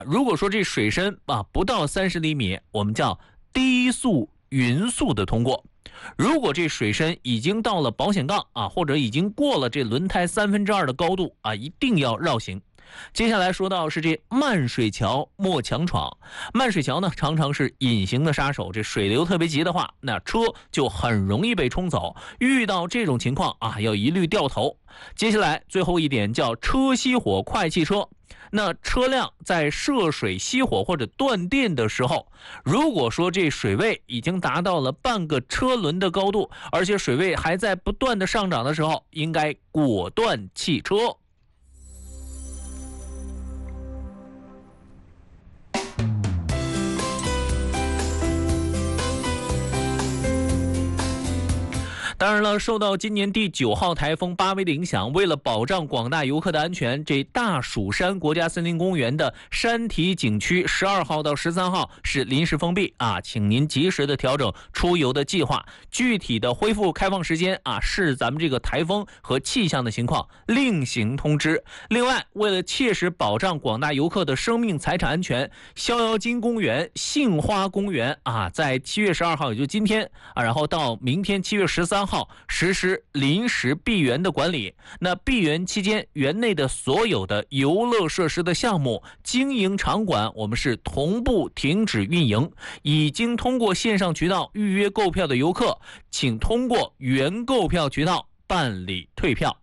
如果说这水深不到30厘米，我们叫低速匀速的通过。如果这水深已经到了保险杠或者已经过了这轮胎2/3的高度一定要绕行。接下来说到是这慢水桥莫强闯。慢水桥呢常常是隐形的杀手，这水流特别急的话，那车就很容易被冲走。遇到这种情况要一律掉头。接下来最后一点叫车熄火快汽车。那车辆在涉水熄火或者断电的时候，如果说这水位已经达到了半个车轮的高度，而且水位还在不断的上涨的时候，应该果断弃车。当然了，受到今年第9号台风巴威的影响，为了保障广大游客的安全，这大蜀山国家森林公园的山体景区12号到13号是临时封闭请您及时的调整出游的计划。具体的恢复开放时间视咱们这个台风和气象的情况另行通知。另外，为了切实保障广大游客的生命财产安全，逍遥津公园、杏花公园在7月12号，也就今天然后到明天7月13号实施临时闭园的管理。那闭园期间，园内的所有的游乐设施的项目、经营场馆，我们是同步停止运营。已经通过线上渠道预约购票的游客，请通过原购票渠道办理退票。